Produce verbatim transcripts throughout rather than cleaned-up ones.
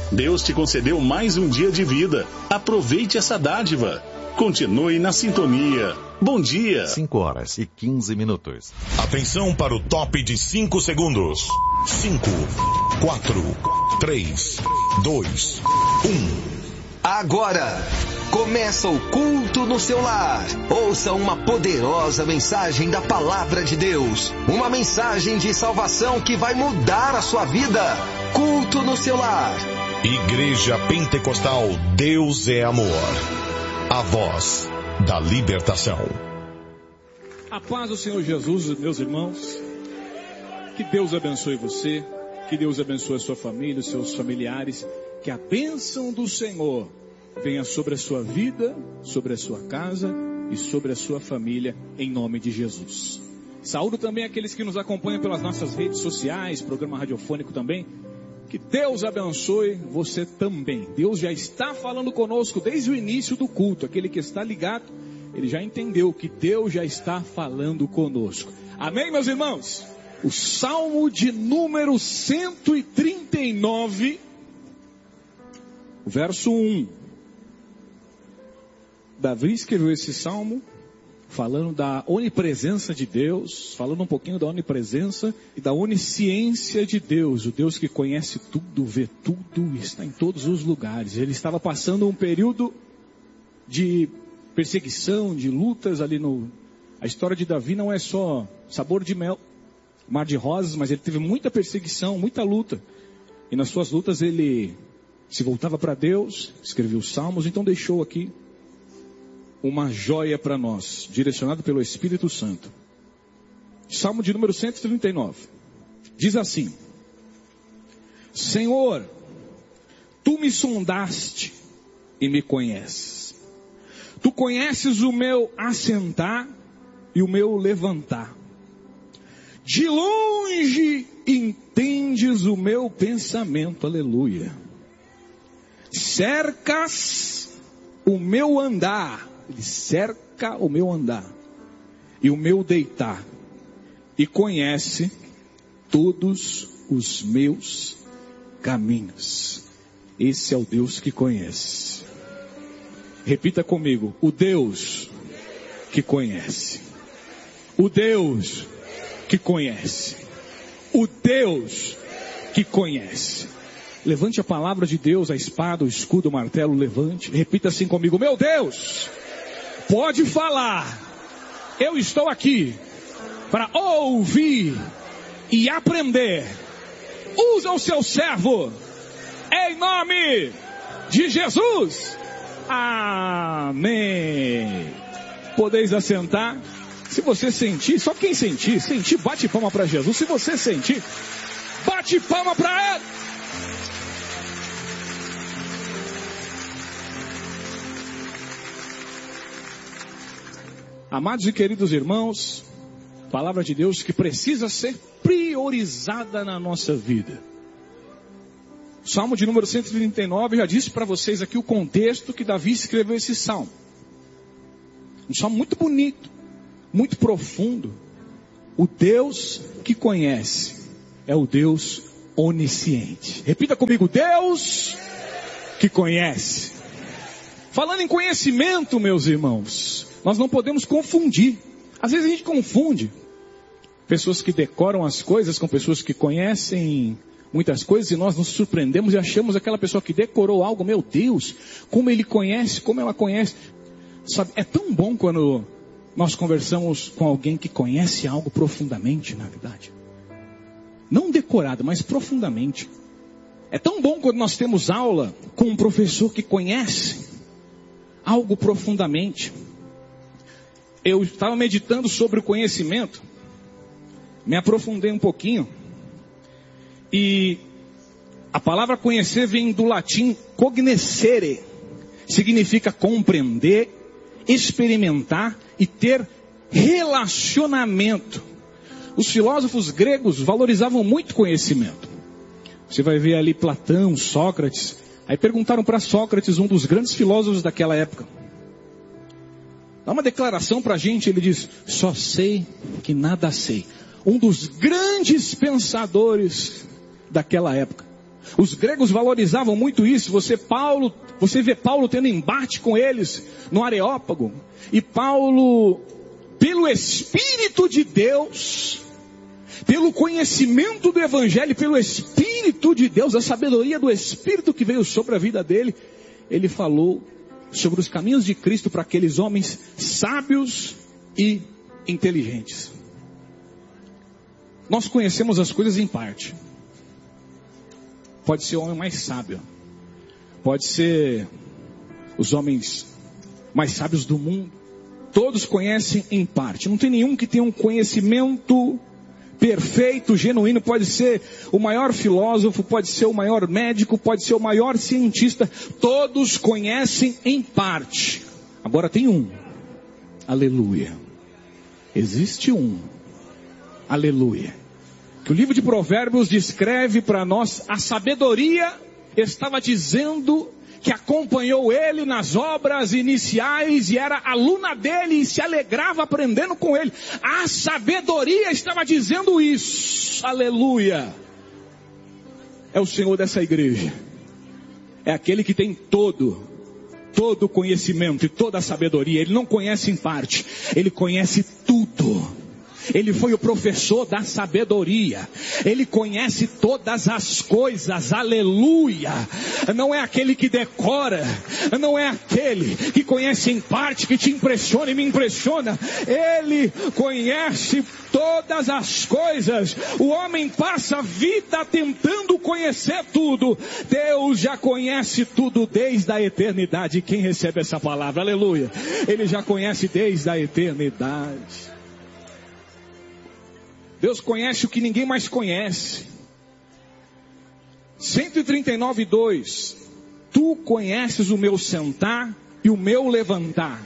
Deus te concedeu mais um dia de vida. Aproveite essa dádiva. Continue na sintonia. Bom dia. cinco horas e quinze minutos. Atenção para o top de cinco segundos. cinco, quatro, três, dois, um. Agora começa o culto no seu lar. Ouça uma poderosa mensagem da Palavra de Deus. Uma mensagem de salvação que vai mudar a sua vida. Culto no seu lar. Igreja Pentecostal Deus é Amor. A voz da libertação. A paz do Senhor Jesus, meus irmãos. Que Deus abençoe você. Que Deus abençoe a sua família, os seus familiares. Que a bênção do Senhor venha sobre a sua vida, sobre a sua casa e sobre a sua família, em nome de Jesus. Saúdo também aqueles que nos acompanham pelas nossas redes sociais, programa radiofônico também. Que Deus abençoe você também. Deus já está falando conosco desde o início do culto. Aquele que está ligado, ele já entendeu que Deus já está falando conosco. Amém, meus irmãos? O Salmo de número cento e trinta e nove, verso um. Davi escreveu esse salmo falando da onipresença de Deus, falando um pouquinho da onipresença e da onisciência de Deus, o Deus que conhece tudo, vê tudo, está em todos os lugares. Ele estava passando um período de perseguição, de lutas ali no... A história de Davi não é só sabor de mel, mar de rosas, mas ele teve muita perseguição, muita luta. E nas suas lutas ele se voltava para Deus, escreveu os salmos, então deixou aqui uma joia para nós, direcionado pelo Espírito Santo. Salmo de número cento e trinta e nove. Diz assim: Senhor, Tu me sondaste e me conheces. Tu conheces o meu assentar e o meu levantar. De longe entendes o meu pensamento. Aleluia. Cercas o meu andar. Ele cerca o meu andar e o meu deitar, e conhece todos os meus caminhos. Esse é o Deus que conhece. Repita comigo: o Deus que conhece. O Deus que conhece. O Deus que conhece. Levante a palavra de Deus, a espada, o escudo, o martelo, levante. Repita assim comigo: meu Deus, pode falar. Eu estou aqui para ouvir e aprender. Usa o seu servo, em nome de Jesus. Amém. Podeis assentar. Se você sentir, só quem sentir, sentir, bate palma para Jesus. Se você sentir, bate palma para Ele. Amados e queridos irmãos, palavra de Deus que precisa ser priorizada na nossa vida. O Salmo de número cento e trinta e nove, já disse para vocês aqui o contexto que Davi escreveu esse salmo. Um salmo muito bonito, muito profundo. O Deus que conhece é o Deus onisciente. Repita comigo: Deus que conhece. Falando em conhecimento, meus irmãos, nós não podemos confundir. Às vezes a gente confunde pessoas que decoram as coisas com pessoas que conhecem muitas coisas, e nós nos surpreendemos e achamos aquela pessoa que decorou algo, meu Deus, como ele conhece, como ela conhece. Sabe, é tão bom quando nós conversamos com alguém que conhece algo profundamente, na verdade. Não decorado, mas profundamente. É tão bom quando nós temos aula com um professor que conhece algo profundamente. Eu estava meditando sobre o conhecimento, me aprofundei um pouquinho, e a palavra conhecer vem do latim cognoscere, significa compreender, experimentar e ter relacionamento. Os filósofos gregos valorizavam muito conhecimento. Você vai ver ali Platão, Sócrates. Aí perguntaram para Sócrates, um dos grandes filósofos daquela época: dá uma declaração para a gente. Ele diz: só sei que nada sei. Um dos grandes pensadores daquela época. Os gregos valorizavam muito isso. Você, Paulo, você vê Paulo tendo embate com eles no Areópago. E Paulo, pelo Espírito de Deus, pelo conhecimento do Evangelho, pelo Espírito de Deus, a sabedoria do Espírito que veio sobre a vida dele, ele falou sobre os caminhos de Cristo para aqueles homens sábios e inteligentes. Nós conhecemos as coisas em parte. Pode ser o homem mais sábio, pode ser os homens mais sábios do mundo. Todos conhecem em parte. Não tem nenhum que tenha um conhecimento perfeito, genuíno. Pode ser o maior filósofo, pode ser o maior médico, pode ser o maior cientista. Todos conhecem em parte. Agora tem um. Aleluia. Existe um. Aleluia. Que o livro de Provérbios descreve para nós. A sabedoria estava dizendo que acompanhou ele nas obras iniciais e era aluna dele e se alegrava aprendendo com ele. A sabedoria estava dizendo isso. Aleluia. É o Senhor dessa igreja. É aquele que tem todo, todo o conhecimento e toda a sabedoria. Ele não conhece em parte, ele conhece tudo. Ele foi o professor da sabedoria. Ele conhece todas as coisas. Aleluia. Não é aquele que decora. Não é aquele que conhece em parte, que te impressiona e me impressiona. Ele conhece todas as coisas. O homem passa a vida tentando conhecer tudo. Deus já conhece tudo desde a eternidade. Quem recebe essa palavra? Aleluia. Ele já conhece desde a eternidade. Deus conhece o que ninguém mais conhece. cento e trinta e nove, dois. Tu conheces o meu sentar e o meu levantar.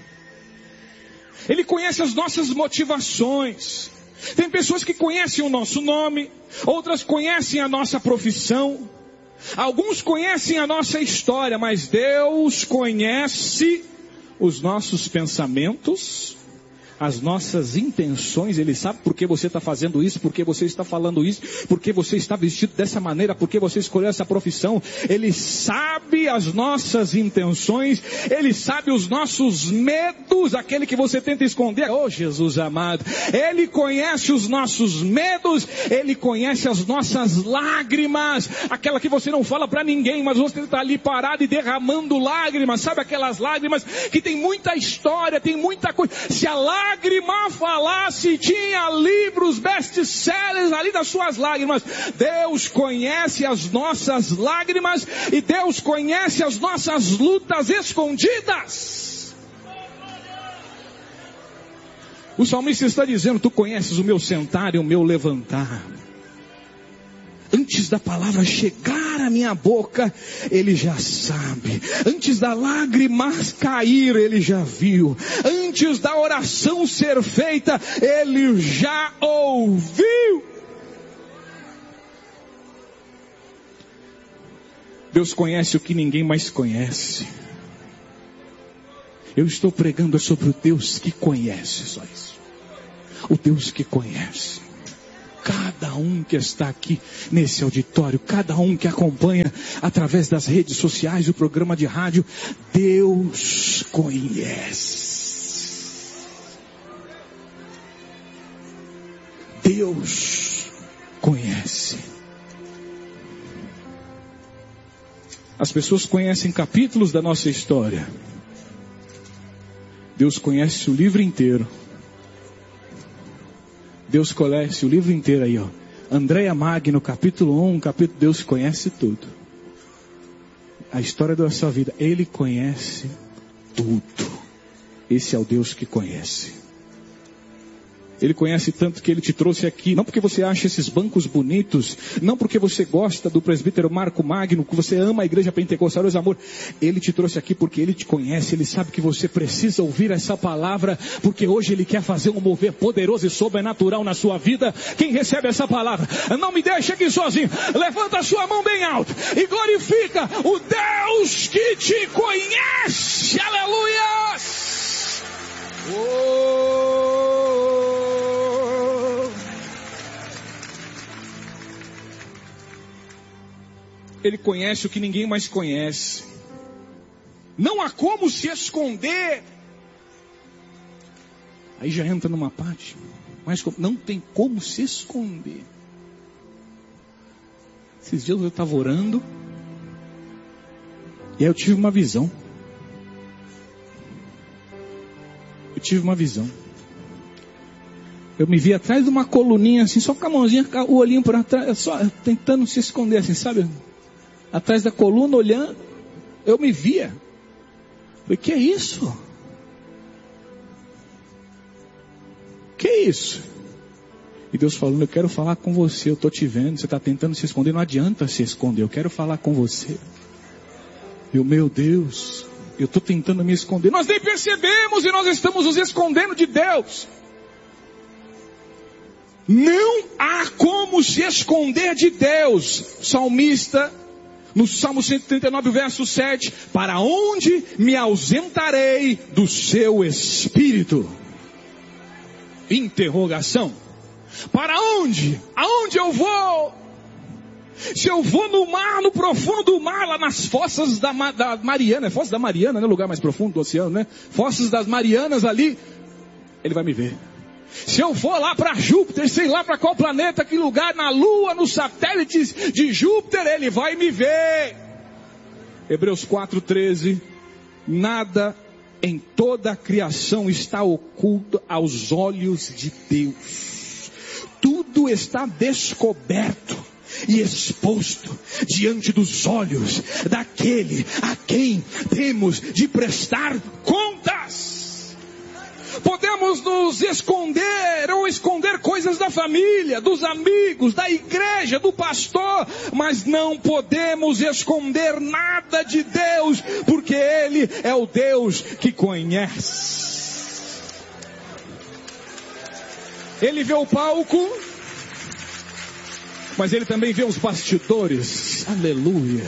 Ele conhece as nossas motivações. Tem pessoas que conhecem o nosso nome, outras conhecem a nossa profissão, alguns conhecem a nossa história, mas Deus conhece os nossos pensamentos, as nossas intenções. Ele sabe por que você está fazendo isso, por que você está falando isso, por que você está vestido dessa maneira, por que você escolheu essa profissão. Ele sabe as nossas intenções, Ele sabe os nossos medos, aquele que você tenta esconder. Oh, Jesus amado, Ele conhece os nossos medos, Ele conhece as nossas lágrimas, aquela que você não fala para ninguém, mas você está ali parado e derramando lágrimas. Sabe aquelas lágrimas que tem muita história, tem muita coisa. Se a lágrima lágrima falasse, tinha livros best-sellers ali das suas lágrimas. Deus conhece as nossas lágrimas e Deus conhece as nossas lutas escondidas. O salmista está dizendo: tu conheces o meu sentar e o meu levantar. Antes da palavra chegar à minha boca, Ele já sabe. Antes da lágrima cair, Ele já viu. Antes da oração ser feita, Ele já ouviu. Deus conhece o que ninguém mais conhece. Eu estou pregando sobre o Deus que conhece, só isso. O Deus que conhece. Cada um que está aqui nesse auditório, cada um que acompanha através das redes sociais, o programa de rádio, Deus conhece. Deus conhece. As pessoas conhecem capítulos da nossa história. Deus conhece o livro inteiro. Deus conhece o livro inteiro aí, ó. Andréia Magno, capítulo um, capítulo, Deus conhece tudo. A história da sua vida, Ele conhece tudo. Esse é o Deus que conhece. Ele conhece tanto que Ele te trouxe aqui, não porque você acha esses bancos bonitos, não porque você gosta do presbítero Marco Magno, que você ama a igreja pentecostal, Deus amor. Ele te trouxe aqui porque Ele te conhece, Ele sabe que você precisa ouvir essa palavra, porque hoje Ele quer fazer um mover poderoso e sobrenatural na sua vida. Quem recebe essa palavra, não me deixe aqui sozinho, levanta a sua mão bem alto e glorifica o Deus que te conhece. Aleluia! Oh! Ele conhece o que ninguém mais conhece. Não há como se esconder. Aí já entra numa parte, mas não tem como se esconder. Esses dias eu estava orando, e aí eu tive uma visão. Eu tive uma visão. Eu me vi atrás de uma coluninha assim, só com a mãozinha, o olhinho por atrás, só tentando se esconder assim, sabe? Atrás da coluna, olhando, eu me via. Falei, que é isso? Que é isso? E Deus falando, eu quero falar com você, eu estou te vendo, você está tentando se esconder, não adianta se esconder, eu quero falar com você. Eu, meu Deus, eu estou tentando me esconder. Nós nem percebemos e nós estamos nos escondendo de Deus. Não há como se esconder de Deus. Salmista, no Salmo cento e trinta e nove, verso sete, para onde me ausentarei do seu Espírito? Interrogação. Para onde? Aonde eu vou? Se eu vou no mar, no profundo do mar, lá nas fossas da, da Mariana, é Fossas da Mariana, né? O lugar mais profundo do oceano, né? Fossas das Marianas ali, Ele vai me ver. Se eu for lá para Júpiter, sei lá para qual planeta, que lugar, na Lua, nos satélites de Júpiter, Ele vai me ver. Hebreus quatro, treze. Nada em toda a criação está oculto aos olhos de Deus. Tudo está descoberto e exposto diante dos olhos daquele a quem temos de prestar contas. Podemos nos esconder ou esconder coisas da família, dos amigos, da igreja, do pastor, mas não podemos esconder nada de Deus, porque Ele é o Deus que conhece. Ele vê o palco, mas Ele também vê os bastidores. Aleluia.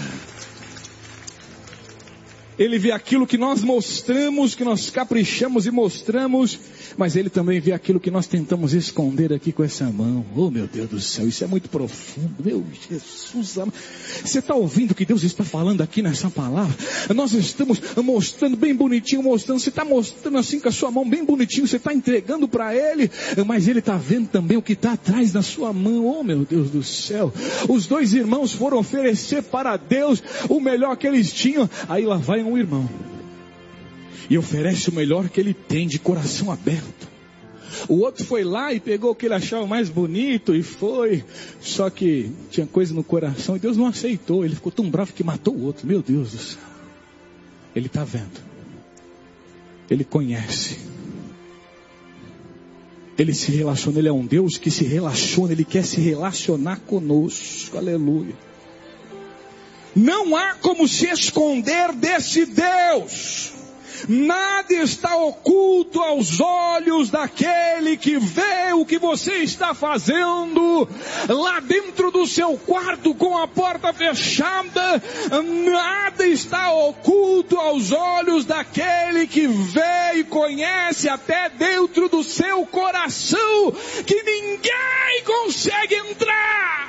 Ele vê aquilo que nós mostramos, que nós caprichamos e mostramos, mas Ele também vê aquilo que nós tentamos esconder aqui com essa mão. Oh, meu Deus do céu, isso é muito profundo. Meu Jesus, você está ouvindo o que Deus está falando aqui nessa palavra? Nós estamos mostrando bem bonitinho, mostrando, você está mostrando assim com a sua mão bem bonitinho, você está entregando para Ele, mas Ele está vendo também o que está atrás da sua mão. Oh, meu Deus do céu. Os dois irmãos foram oferecer para Deus o melhor que eles tinham. Aí lá vai um irmão e oferece o melhor que ele tem, de coração aberto. O outro foi lá e pegou o que ele achava mais bonito e foi, só que tinha coisa no coração e Deus não aceitou. Ele ficou tão bravo que matou o outro. Meu Deus do céu. Ele está vendo, Ele conhece, Ele se relaciona. Ele é um Deus que se relaciona, Ele quer se relacionar conosco. Aleluia. Não há como se esconder desse Deus. Nada está oculto aos olhos daquele que vê o que você está fazendo lá dentro do seu quarto com a porta fechada. Nada está oculto aos olhos daquele que vê e conhece até dentro do seu coração, que ninguém consegue entrar.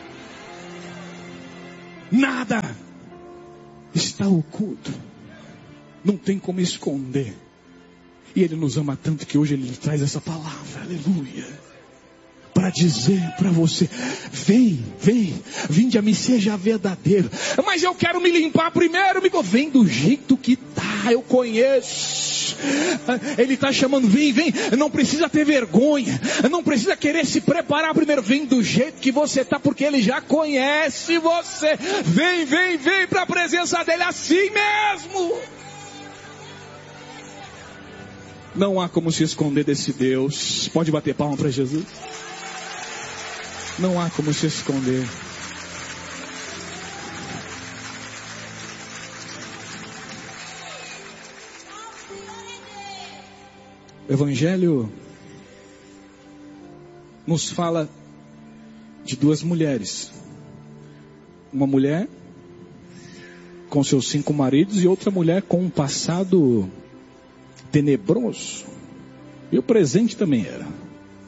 Nada está oculto. Não tem como esconder. E Ele nos ama tanto que hoje Ele nos traz essa palavra. Aleluia. Para dizer para você: vem, vem, vinde a mim, seja verdadeiro. Mas eu quero me limpar primeiro. Me... Vem do jeito que tá, eu conheço. Ele está chamando, vem, vem. Não precisa ter vergonha, não precisa querer se preparar primeiro. Vem do jeito que você está, porque Ele já conhece você. Vem, vem, vem para a presença dEle assim mesmo. Não há como se esconder desse Deus. Pode bater palma para Jesus. Não há como se esconder. O Evangelho nos fala de duas mulheres. Uma mulher com seus cinco maridos e outra mulher com um passado tenebroso. E o presente também era.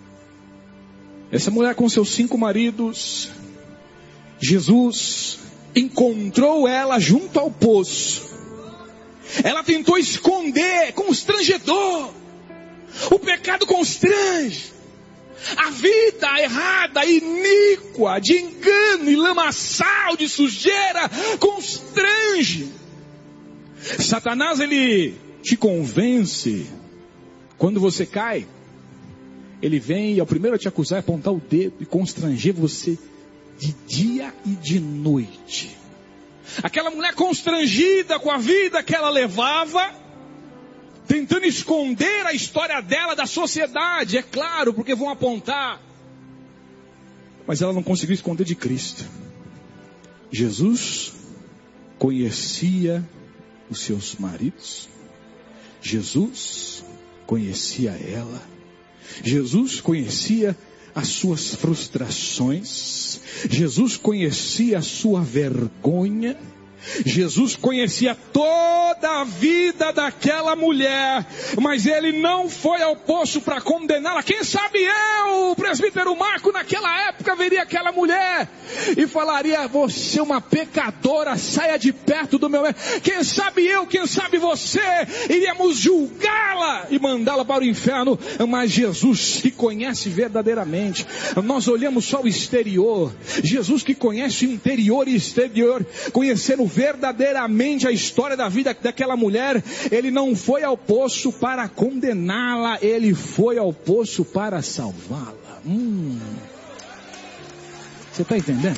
Essa mulher com seus cinco maridos, Jesus encontrou ela junto ao poço. Ela tentou esconder, constrangedor. O pecado constrange. A vida errada, iníqua, de engano e lamaçal, de sujeira, constrange. Satanás, ele te convence. Quando você cai, ele vem e é o primeiro a te acusar, é apontar o dedo e constranger você de dia e de noite. Aquela mulher constrangida com a vida que ela levava, tentando esconder a história dela da sociedade, é claro, porque vão apontar. Mas ela não conseguiu esconder de Cristo. Jesus conhecia os seus maridos. Jesus conhecia ela. Jesus conhecia as suas frustrações. Jesus conhecia a sua vergonha. Jesus conhecia toda a vida daquela mulher, mas ele não foi ao poço para condená-la. Quem sabe eu, o presbítero Marco, naquela época veria aquela mulher e falaria: você é uma pecadora, saia de perto do meu... Quem sabe eu, quem sabe você, iríamos julgá-la e mandá-la para o inferno. Mas Jesus, que conhece verdadeiramente, nós olhamos só o exterior. Jesus, que conhece o interior e exterior, conhecendo verdadeiramente a história da vida daquela mulher, ele não foi ao poço para condená-la, ele foi ao poço para salvá-la. Hum. Você está entendendo?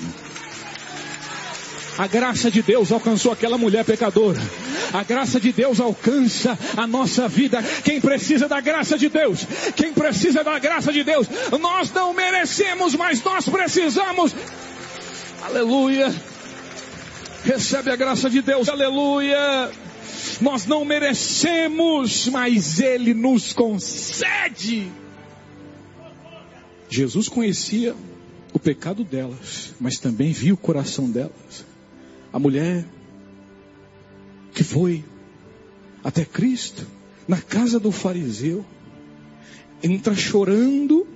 A graça de Deus alcançou aquela mulher pecadora. A graça de Deus alcança a nossa vida. Quem precisa da graça de Deus? Quem precisa da graça de Deus? Nós não merecemos, mas nós precisamos. Aleluia. Recebe a graça de Deus, aleluia. Nós não merecemos, mas Ele nos concede. Jesus conhecia o pecado delas, mas também viu o coração delas. A mulher que foi até Cristo, na casa do fariseu, entra chorando.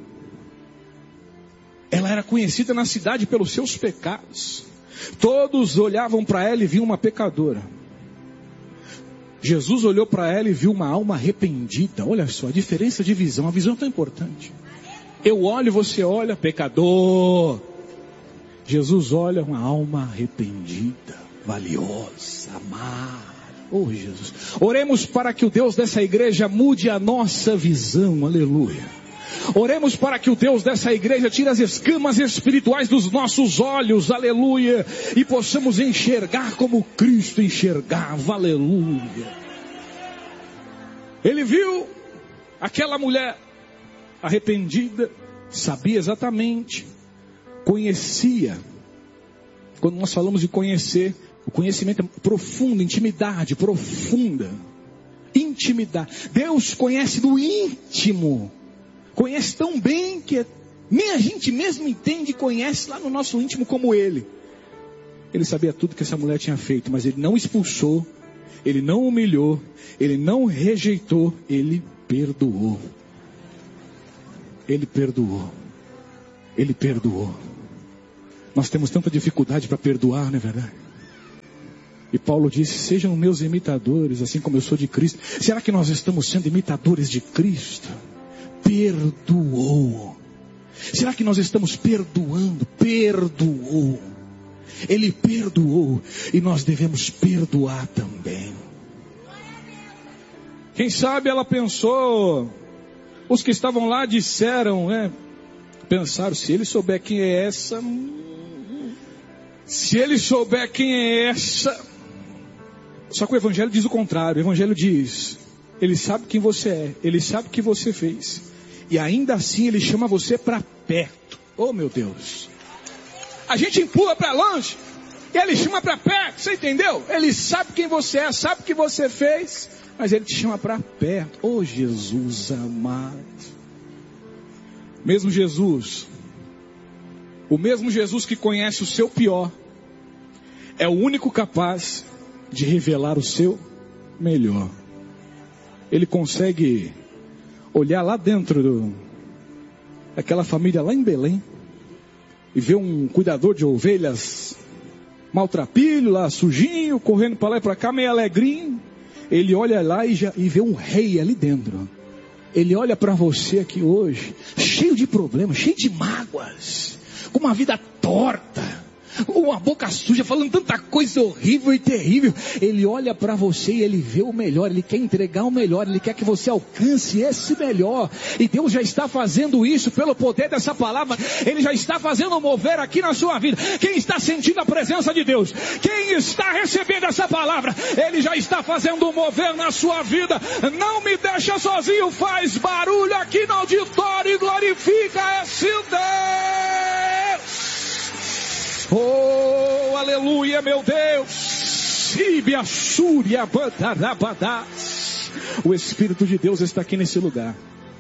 Ela era conhecida na cidade pelos seus pecados. Todos olhavam para ela e viam uma pecadora. Jesus olhou para ela e viu uma alma arrependida. Olha só, a diferença de visão. A visão é tão importante. Eu olho, você olha, pecador. Jesus olha uma alma arrependida, valiosa, amada. Oh Jesus, oremos para que o Deus dessa igreja mude a nossa visão. Aleluia. Oremos para que o Deus dessa igreja tire as escamas espirituais dos nossos olhos, aleluia, e possamos enxergar como Cristo enxergava, aleluia. Ele viu aquela mulher arrependida, sabia exatamente, conhecia. Quando nós falamos de conhecer, o conhecimento é profundo, intimidade profunda, intimidade. Deus conhece do íntimo. Conhece tão bem que nem a gente mesmo entende e conhece lá no nosso íntimo como Ele. Ele sabia tudo que essa mulher tinha feito, mas Ele não expulsou, Ele não humilhou, Ele não rejeitou, Ele perdoou. Ele perdoou. Ele perdoou. Nós temos tanta dificuldade para perdoar, não é verdade? E Paulo disse: sejam meus imitadores, assim como eu sou de Cristo. Será que nós estamos sendo imitadores de Cristo? Perdoou. Será que nós estamos perdoando? Perdoou. Ele perdoou e nós devemos perdoar também. Quem sabe ela pensou, os que estavam lá disseram, né? Pensaram, se ele souber quem é essa, se ele souber quem é essa. Só que o Evangelho diz o contrário. O Evangelho diz: ele sabe quem você é, ele sabe o que você fez, e ainda assim Ele chama você para perto. Oh meu Deus, a gente empurra para longe, e Ele chama para perto, você entendeu? Ele sabe quem você é, sabe o que você fez, mas Ele te chama para perto. Oh Jesus amado. Mesmo Jesus, o mesmo Jesus que conhece o seu pior, é o único capaz de revelar o seu melhor. Ele consegue olhar lá dentro do, daquela família lá em Belém e ver um cuidador de ovelhas maltrapilho lá, sujinho, correndo para lá e para cá, meio alegrinho. Ele olha lá e, já, e vê um rei ali dentro. Ele olha para você aqui hoje, cheio de problemas, cheio de mágoas, com uma vida torta, com uma boca suja, falando tanta coisa horrível e terrível. Ele olha para você e ele vê o melhor, ele quer entregar o melhor, ele quer que você alcance esse melhor. E Deus já está fazendo isso pelo poder dessa palavra. Ele já está fazendo mover aqui na sua vida. Quem está sentindo a presença de Deus, quem está recebendo essa palavra, Ele já está fazendo mover na sua vida. Não me deixa sozinho, faz barulho aqui no auditório e glorifica esse Deus. Oh, aleluia, meu Deus. O Espírito de Deus está aqui nesse lugar.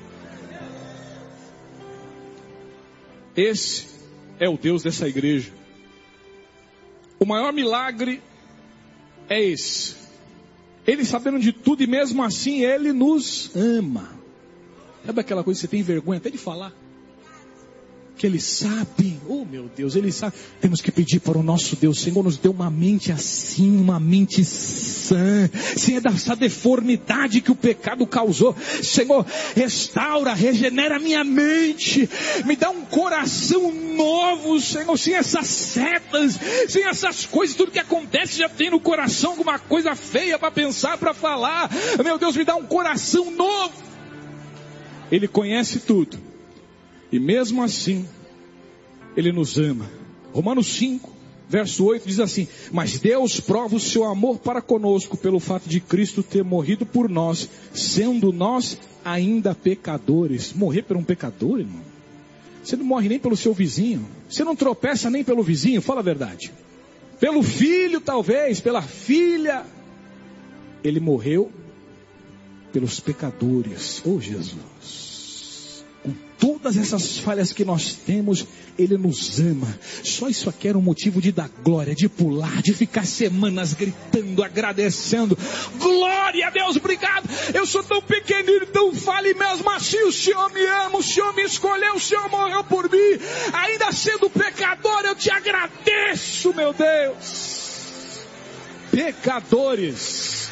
Esse é o Deus dessa igreja. O maior milagre é esse. Ele sabendo de tudo e mesmo assim Ele nos ama. Sabe aquela coisa que você tem vergonha até de falar? Que Ele sabe, oh meu Deus, Ele sabe. Temos que pedir para o nosso Deus: Senhor, nos dê uma mente assim, uma mente sã, sem essa deformidade que o pecado causou. Senhor, restaura, regenera minha mente, me dá um coração novo, Senhor, sem essas setas, sem essas coisas, tudo que acontece já tem no coração alguma coisa feia para pensar, para falar. Meu Deus, me dá um coração novo. Ele conhece tudo. E mesmo assim, Ele nos ama. Romanos cinco, verso oito diz assim: mas Deus prova o seu amor para conosco pelo fato de Cristo ter morrido por nós, sendo nós ainda pecadores. Morrer por um pecador, irmão? Você não morre nem pelo seu vizinho. Você não tropeça nem pelo vizinho, fala a verdade. Pelo filho talvez, pela filha. Ele morreu pelos pecadores. Oh Jesus! Com todas essas falhas que nós temos, Ele nos ama. Só isso aqui era um motivo de dar glória, de pular, de ficar semanas gritando, agradecendo. Glória a Deus, obrigado. Eu sou tão pequenino, tão falho, e mesmo assim o Senhor me ama, o Senhor me escolheu, o Senhor morreu por mim. Ainda sendo pecador, eu te agradeço, meu Deus. Pecadores,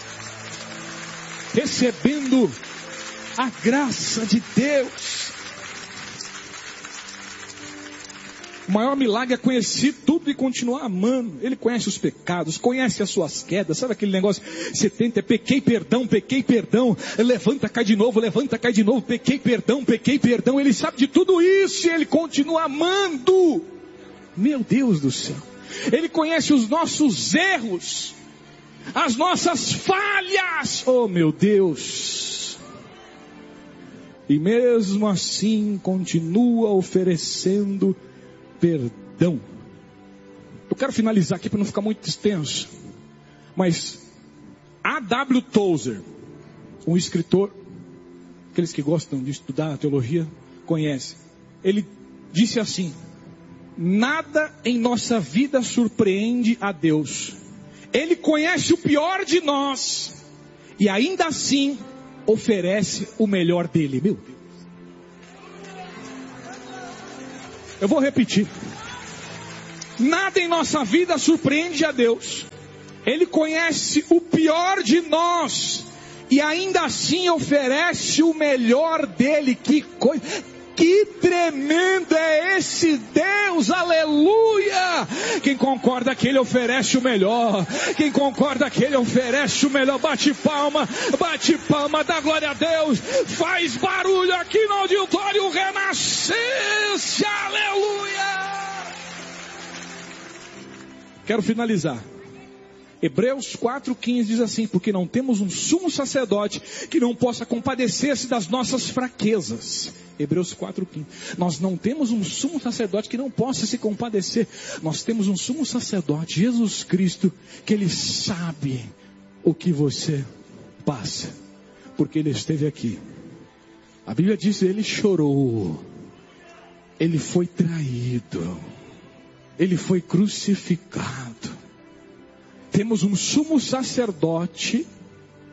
recebendo a graça de Deus. O maior milagre é conhecer tudo e continuar amando. Ele conhece os pecados, conhece as suas quedas. Sabe aquele negócio? Você tenta, pequei, perdão, pequei, perdão. Levanta, cai de novo, levanta, cai de novo. Pequei, perdão, pequei, perdão. Ele sabe de tudo isso e Ele continua amando. Meu Deus do céu. Ele conhece os nossos erros, as nossas falhas. Oh meu Deus. E mesmo assim continua oferecendo perdão. Eu quero finalizar aqui para não ficar muito extenso. Mas A W Tozer, um escritor, aqueles que gostam de estudar a teologia, conhecem. Ele disse assim: nada em nossa vida surpreende a Deus. Ele conhece o pior de nós e ainda assim oferece o melhor dele. Meu Deus. Eu vou repetir. Nada em nossa vida surpreende a Deus. Ele conhece o pior de nós e ainda assim oferece o melhor dele. Que coisa, que tremendo é esse Deus, aleluia! Quem concorda que Ele oferece o melhor, quem concorda que Ele oferece o melhor, bate palma, bate palma, dá glória a Deus, faz barulho aqui no auditório Renascença, aleluia! Quero finalizar. Hebreus quatro, quinze diz assim: porque não temos um sumo sacerdote que não possa compadecer-se das nossas fraquezas. Hebreus quatro, quinze. Nós não temos um sumo sacerdote que não possa se compadecer. Nós temos um sumo sacerdote, Jesus Cristo, que Ele sabe o que você passa, porque Ele esteve aqui. A Bíblia diz: Ele chorou, Ele foi traído, Ele foi crucificado. Temos um sumo sacerdote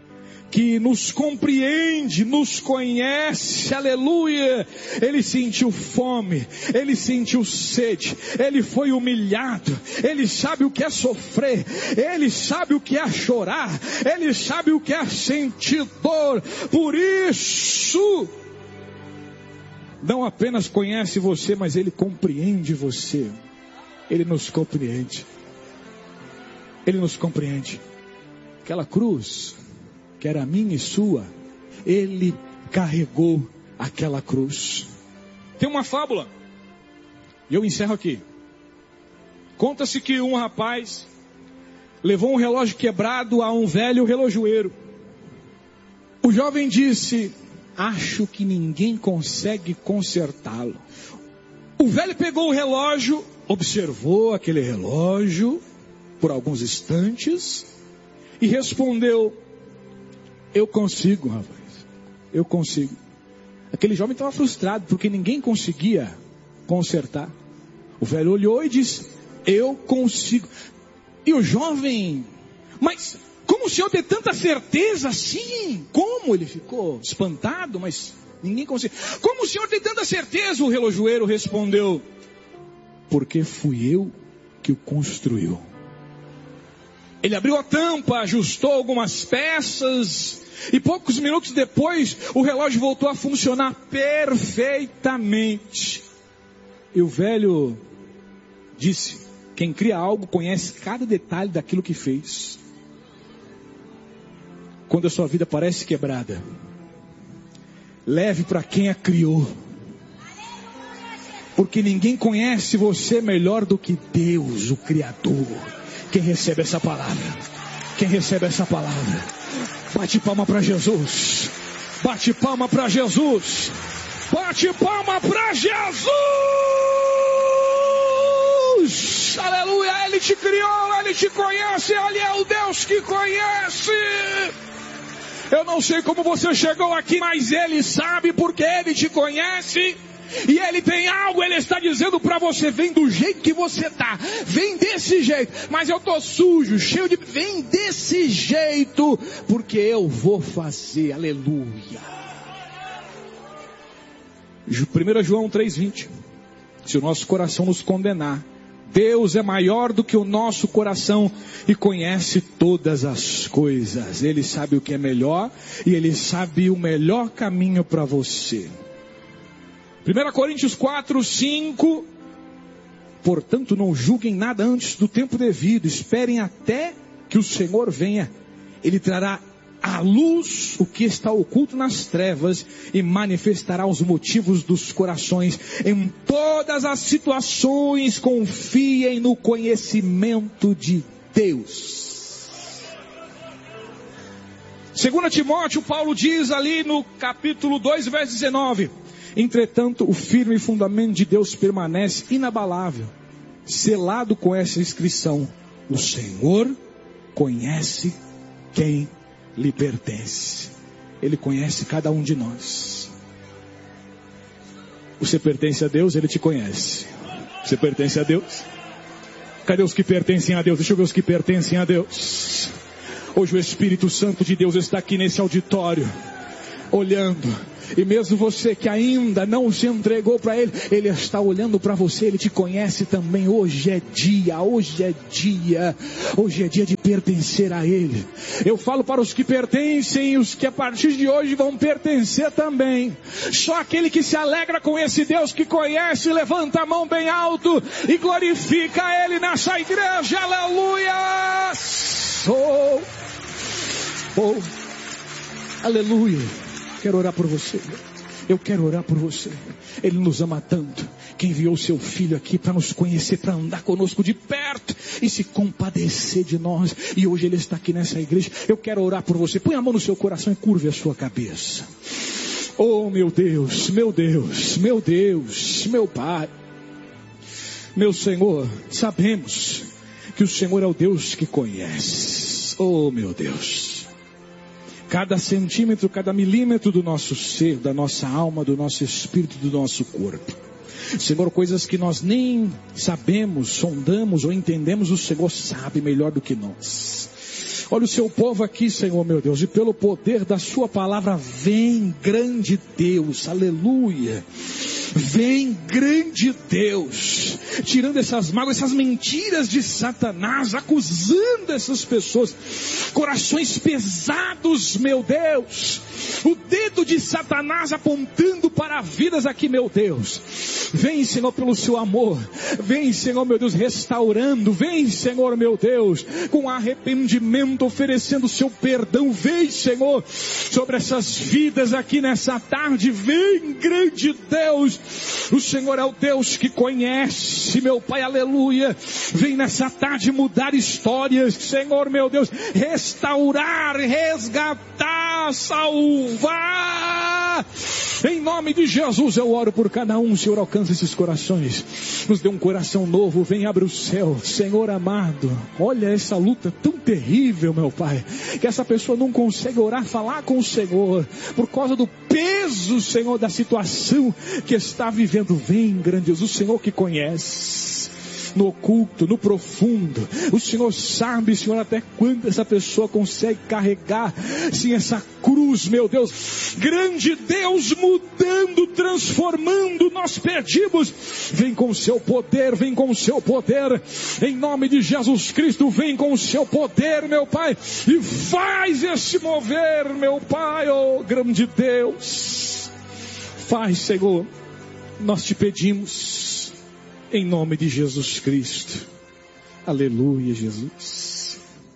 que nos compreende, nos conhece, aleluia. Ele sentiu fome, ele sentiu sede, ele foi humilhado, ele sabe o que é sofrer, ele sabe o que é chorar, ele sabe o que é sentir dor. Por isso, não apenas conhece você, mas ele compreende você. Ele nos compreende. Ele nos compreende. Aquela cruz que era minha e sua, ele carregou aquela cruz. Tem uma fábula, e eu encerro aqui. Conta-se que um rapaz levou um relógio quebrado a um velho relojoeiro. O jovem disse: acho que ninguém consegue consertá-lo. O velho pegou o relógio, observou aquele relógio por alguns instantes e respondeu: eu consigo, rapaz, eu consigo. Aquele jovem estava frustrado porque ninguém conseguia consertar. O velho olhou e disse: eu consigo. E o jovem: mas como o senhor tem tanta certeza assim? Como? Ele ficou espantado, mas ninguém conseguiu. Como o senhor tem tanta certeza? O relojoeiro respondeu: porque fui eu que o construiu. Ele abriu a tampa, ajustou algumas peças, e poucos minutos depois, o relógio voltou a funcionar perfeitamente. E o velho disse: quem cria algo conhece cada detalhe daquilo que fez. Quando a sua vida parece quebrada, leve para quem a criou. Porque ninguém conhece você melhor do que Deus, o Criador. Quem recebe essa palavra? Quem recebe essa palavra? Bate palma para Jesus. Bate palma para Jesus. Bate palma para Jesus. Aleluia. Ele te criou, Ele te conhece. Ele é o Deus que conhece. Eu não sei como você chegou aqui, mas Ele sabe, porque Ele te conhece. E Ele tem algo, Ele está dizendo para você: vem do jeito que você está, vem desse jeito. Mas eu estou sujo, cheio de... Vem desse jeito, porque eu vou fazer. Aleluia. primeiro João três, vinte. Se o nosso coração nos condenar, Deus é maior do que o nosso coração e conhece todas as coisas. Ele sabe o que é melhor e Ele sabe o melhor caminho para você. primeiro Coríntios quatro, cinco. Portanto, não julguem nada antes do tempo devido. Esperem até que o Senhor venha. Ele trará à luz o que está oculto nas trevas e manifestará os motivos dos corações. Em todas as situações, confiem no conhecimento de Deus. Segundo Timóteo, Paulo diz ali no capítulo dois, verso dezenove: entretanto, o firme fundamento de Deus permanece inabalável, selado com essa inscrição: o Senhor conhece quem lhe pertence. Ele conhece cada um de nós. Você pertence a Deus, Ele te conhece. Você pertence a Deus? Cadê os que pertencem a Deus? Deixa eu ver os que pertencem a Deus. Hoje o Espírito Santo de Deus está aqui nesse auditório, olhando. E mesmo você que ainda não se entregou para Ele, Ele está olhando para você, Ele te conhece também. Hoje é dia, hoje é dia, hoje é dia de pertencer a Ele. Eu falo para os que pertencem e os que a partir de hoje vão pertencer também. Só aquele que se alegra com esse Deus que conhece, levanta a mão bem alto e glorifica Ele nessa igreja. Aleluia! Oh, oh, aleluia! Quero orar por você. Eu quero orar por você. Ele nos ama tanto que enviou seu Filho aqui para nos conhecer, para andar conosco de perto e se compadecer de nós. E hoje Ele está aqui nessa igreja. Eu quero orar por você. Põe a mão no seu coração e curve a sua cabeça. Oh, meu Deus, meu Deus, meu Deus, meu Pai, meu Senhor, sabemos que o Senhor é o Deus que conhece. Oh, meu Deus. Cada centímetro, cada milímetro do nosso ser, da nossa alma, do nosso espírito, do nosso corpo. Senhor, coisas que nós nem sabemos, sondamos ou entendemos, o Senhor sabe melhor do que nós. Olha o seu povo aqui, Senhor meu Deus, e pelo poder da sua palavra, vem grande Deus, aleluia. Vem grande Deus, tirando essas mágoas, essas mentiras de Satanás, acusando essas pessoas, corações pesados, meu Deus, o dedo de Satanás apontando para vidas aqui, meu Deus. Vem, Senhor, pelo seu amor, vem, Senhor, meu Deus, restaurando, vem, Senhor, meu Deus, com arrependimento, oferecendo o seu perdão, vem, Senhor, sobre essas vidas aqui nessa tarde, vem, grande Deus. O Senhor é o Deus que conhece, meu Pai, aleluia. Vem nessa tarde mudar histórias, Senhor, meu Deus, restaurar, resgatar, salvar. Em nome de Jesus eu oro por cada um, Senhor, alcança esses corações, nos dê um coração novo, vem, abre o céu, Senhor amado. Olha essa luta tão terrível, meu Pai, que essa pessoa não consegue orar, falar com o Senhor, por causa do peso, Senhor, da situação que está vivendo. Vem, grande Deus, o Senhor que conhece, no oculto, no profundo, o Senhor sabe, Senhor, até quando essa pessoa consegue carregar, sim, essa cruz, meu Deus, grande Deus, mudando, transformando, nós pedimos, vem com o seu poder, vem com o seu poder, em nome de Jesus Cristo, vem com o seu poder, meu Pai, e faz esse mover, meu Pai, oh grande Deus, faz, Senhor, nós te pedimos, em nome de Jesus Cristo. Aleluia, Jesus.